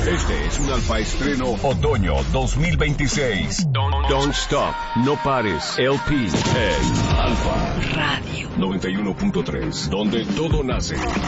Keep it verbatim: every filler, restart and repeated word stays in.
Este es un Alfa Estreno Otoño dos mil veintiséis. Don't, don't Stop, No Pares, L P en Alfa Radio noventa y uno punto tres, donde todo nace.